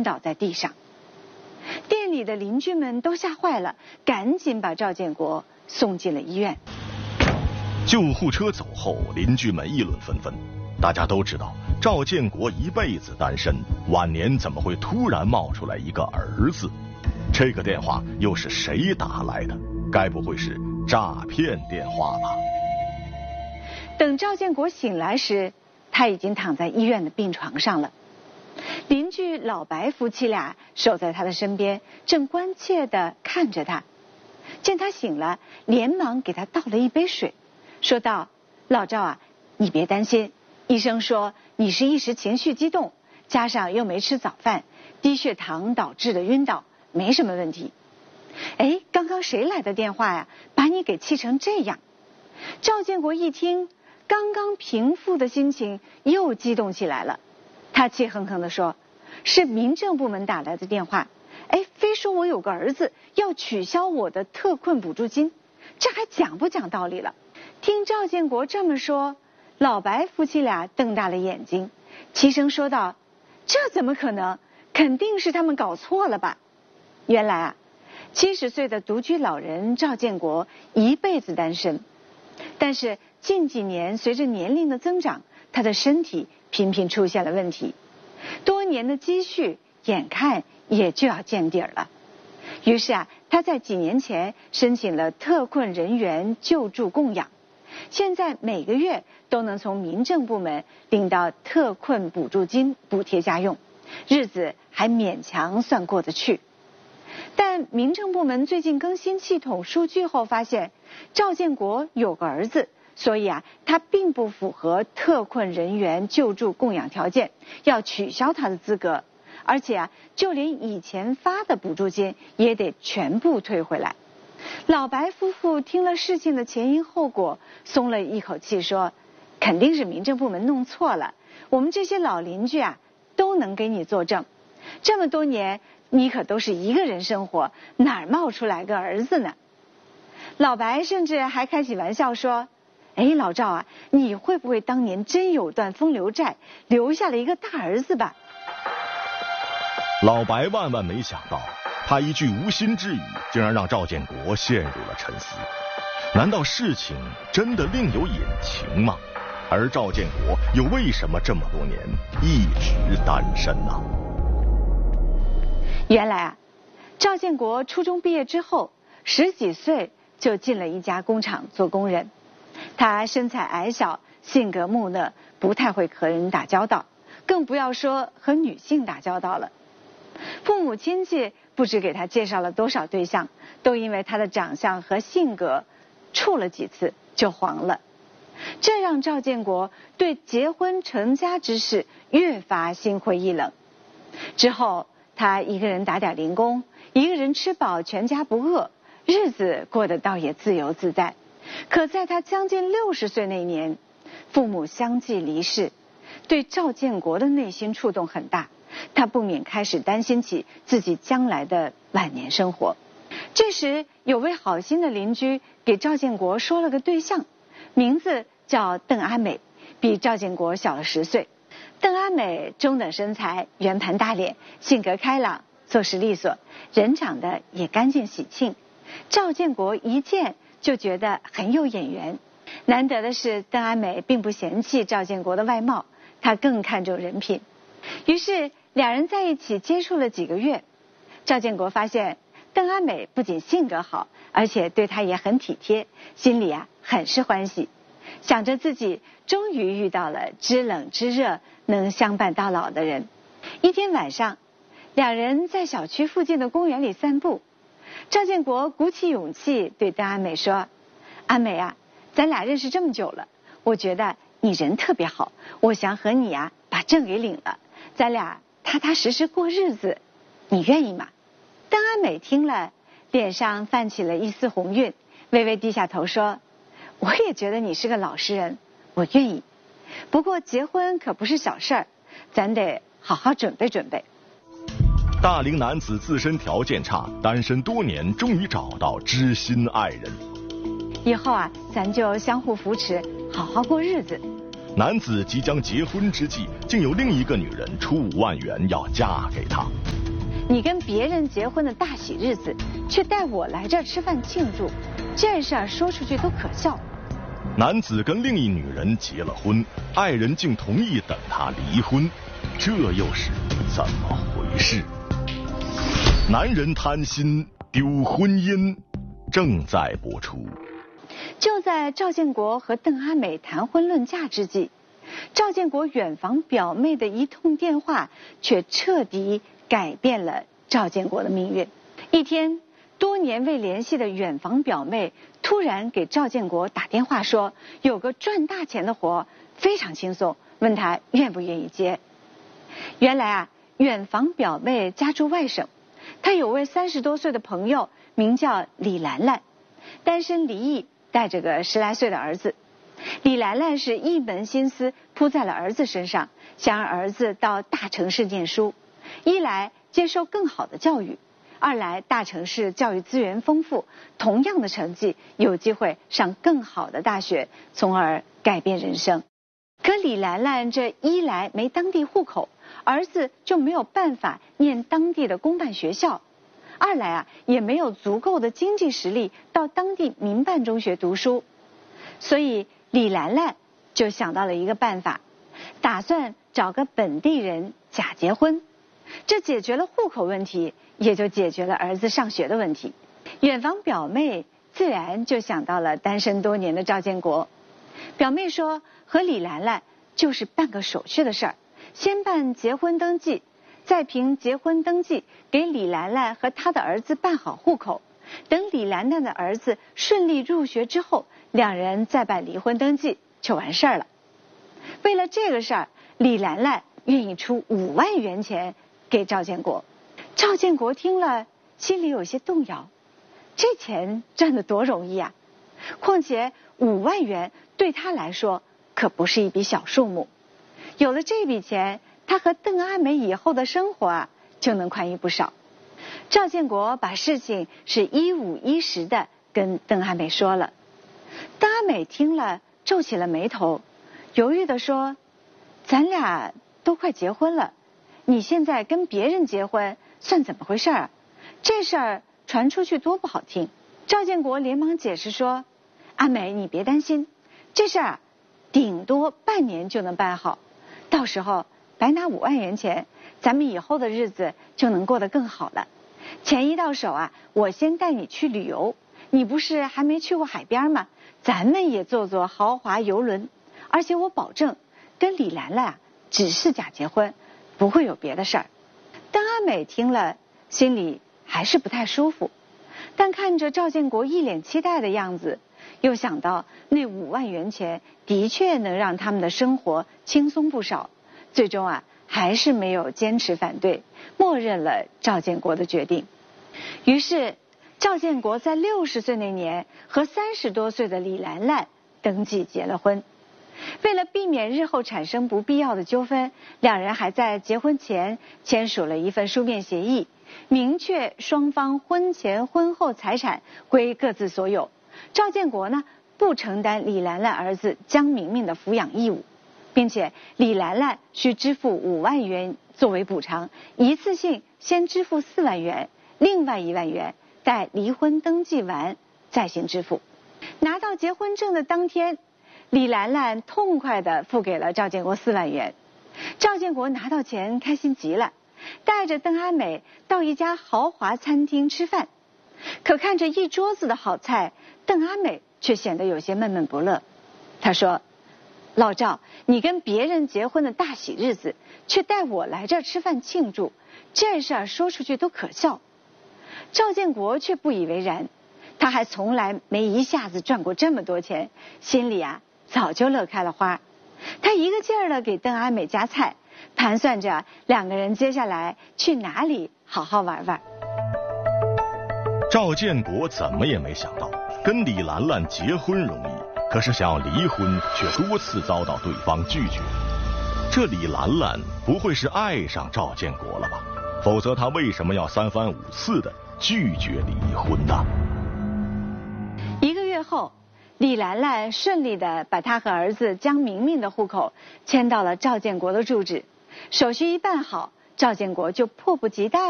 晕倒在地上。店里的邻居们都吓坏了，赶紧把赵建国送进了医院。 救护车走后，邻居们议论纷纷。大家都知道赵建国一辈子单身，晚年怎么会突然冒出来一个儿子？这个电话又是谁打来的？该不会是诈骗电话吧？ 等赵建国醒来时，他已经躺在医院的病床上了。邻居老白夫妻俩守在他的身边，正关切地看着他。见他醒了，连忙给他倒了一杯水，说道：“老赵啊，你别担心，医生说你是一时情绪激动，加上又没吃早饭，低血糖导致的晕倒，没什么问题。”哎，刚刚谁来的电话呀？把你给气成这样。赵建国一听，刚刚平复的心情又激动起来了。他气哼哼地说：“是民政部门打来的电话，哎，非说我有个儿子要取消我的特困补助金，这还讲不讲道理了？”听赵建国这么说，老白夫妻俩瞪大了眼睛，齐声说道：“这怎么可能？肯定是他们搞错了吧？”原来啊，70岁的独居老人赵建国一辈子单身，但是近几年随着年龄的增长，他的身体频频出现了问题，多年的积蓄眼看也就要见底儿了。于是啊，他在几年前申请了特困人员救助供养，现在每个月都能从民政部门领到特困补助金补贴家用，日子还勉强算过得去。但民政部门最近更新系统数据后发现，赵建国有个儿子，所以啊，他并不符合特困人员救助供养条件，要取消他的资格。而且啊，就连以前发的补助金也得全部退回来。老白夫妇听了事情的前因后果，松了一口气，说：“肯定是民政部门弄错了，我们这些老邻居啊，都能给你作证。这么多年，你可都是一个人生活，哪儿冒出来个儿子呢？”老白甚至还开起玩笑说：“哎，老赵啊，你会不会当年真有段风流债，留下了一个大儿子吧？” 老白万万没想到，他一句无心之语，竟然让赵建国陷入了沉思。难道事情真的另有隐情吗？而赵建国又为什么这么多年一直单身呢？ 原来啊，赵建国初中毕业之后，10几岁就进了一家工厂做工人。他身材矮小，性格木讷，不太会和人打交道，更不要说和女性打交道了。父母亲戚不知给他介绍了多少对象，都因为他的长相和性格处了几次就黄了。这让赵建国对结婚成家之事越发心灰意冷。之后他一个人打点零工，一个人吃饱全家不饿，日子过得倒也自由自在。可在他将近60岁那年，父母相继离世，对赵建国的内心触动很大，他不免开始担心起自己将来的晚年生活。这时有位好心的邻居给赵建国说了个对象，名字叫邓阿美，比赵建国小了10岁。邓阿美中等身材，圆盘大脸，性格开朗，做事利索，人长得也干净喜庆。赵建国一见就觉得很有眼缘。难得的是，邓阿美并不嫌弃赵建国的外貌，她更看重人品。于是两人在一起接触了几个月，赵建国发现邓阿美不仅性格好，而且对他也很体贴，心里啊很是欢喜，想着自己终于遇到了知冷知热能相伴到老的人。一天晚上，两人在小区附近的公园里散步，赵建国鼓起勇气对邓阿美说：“阿美啊，咱俩认识这么久了，我觉得你人特别好，我想和你啊把证给领了，咱俩踏踏实实过日子，你愿意吗？”邓阿美听了，脸上泛起了一丝红晕，微微低下头说：“我也觉得你是个老实人，我愿意。不过结婚可不是小事儿，咱得好好准备准备。” 大龄男子自身条件差，单身多年，终于找到知心爱人。 以后啊，咱就相互扶持，好好过日子。 男子即将结婚之际，竟有另一个女人出5万元要嫁给他。 你跟别人结婚的大喜日子，却带我来这儿吃饭庆祝，这事儿说出去都可笑。 男子跟另一女人结了婚，爱人竟同意等他离婚，这又是怎么回事？男人贪心丢婚姻，正在播出。 就在赵建国和邓阿美谈婚论嫁之际，赵建国远房表妹的一通电话，却彻底改变了赵建国的命运。一天，多年未联系的远房表妹突然给赵建国打电话说，有个赚大钱的活，非常轻松，问他愿不愿意接。原来啊，远房表妹家住外省，她有位30多岁的朋友，名叫李兰兰，单身离异，带着个10来岁的儿子。李兰兰是一门心思扑在了儿子身上，想让儿子到大城市念书，一来接受更好的教育，二来大城市教育资源丰富，同样的成绩有机会上更好的大学，从而改变人生。可李兰兰这一来没当地户口，儿子就没有办法念当地的公办学校，二来啊也没有足够的经济实力到当地民办中学读书，所以李兰兰就想到了一个办法，打算找个本地人假结婚，这解决了户口问题，也就解决了儿子上学的问题。远房表妹自然就想到了单身多年的赵建国。表妹说，和李兰兰就是办个手续的事儿，先办结婚登记，再凭结婚登记给李兰兰和她的儿子办好户口，等李兰兰的儿子顺利入学之后，两人再办离婚登记就完事儿了。为了这个事儿，李兰兰愿意出5万元钱给赵建国。赵建国听了心里有些动摇，这钱赚得多容易啊，况且5万元对他来说可不是一笔小数目，有了这笔钱，他和邓阿美以后的生活啊就能宽裕不少。赵建国把事情是一五一十的跟邓阿美说了。邓阿美听了皱起了眉头，犹豫地说，咱俩都快结婚了，你现在跟别人结婚算怎么回事啊？这事儿传出去多不好听。赵建国连忙解释说，阿美你别担心，这事儿啊顶多半年就能办好，到时候白拿5万元钱，咱们以后的日子就能过得更好了。钱一到手啊，我先带你去旅游，你不是还没去过海边吗？咱们也坐坐豪华游轮，而且我保证跟李兰兰啊只是假结婚，不会有别的事儿。邓阿美听了心里还是不太舒服，但看着赵建国一脸期待的样子，又想到那5万元钱的确能让他们的生活轻松不少，最终啊还是没有坚持反对，默认了赵建国的决定。于是赵建国在60岁那年和30多岁的李兰兰登记结了婚。为了避免日后产生不必要的纠纷，两人还在结婚前签署了一份书面协议，明确双方婚前婚后财产归各自所有。赵建国呢不承担李兰兰儿子江明明的抚养义务，并且李兰兰需支付5万元作为补偿，一次性先支付4万元，另外1万元待离婚登记完再行支付。拿到结婚证的当天，李兰兰痛快地付给了赵建国4万元。赵建国拿到钱开心极了，带着邓阿美到一家豪华餐厅吃饭。可看着一桌子的好菜，邓阿美却显得有些闷闷不乐。她说，老赵，你跟别人结婚的大喜日子，却带我来这儿吃饭庆祝，这事儿说出去都可笑。赵建国却不以为然，他还从来没一下子赚过这么多钱，心里啊早就乐开了花。他一个劲儿的给邓阿美夹菜，盘算着两个人接下来去哪里好好玩玩。 赵建国怎么也没想到，跟李兰兰结婚容易，可是想要离婚却多次遭到对方拒绝。这李兰兰不会是爱上赵建国了吧？否则她为什么要3番5次的拒绝离婚呢？ 1个月后， 李兰兰顺利地把她和儿子江明明的户口迁到了赵建国的住址，手续一办好，赵建国就迫不及待